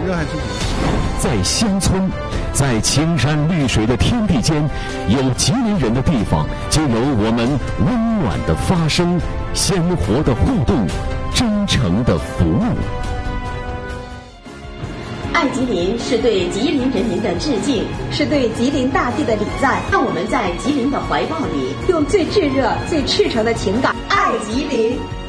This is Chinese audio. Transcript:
热汗出勤。 在乡村，在青山绿水的天地间，有吉林人的地方，就有我们温暖的发声、鲜活的互动、真诚的服务。 爱吉林是对吉林人民的致敬， 是对吉林大地的礼赞。 让我们在吉林的怀抱里， 用最炙热、最赤诚的情感爱吉林。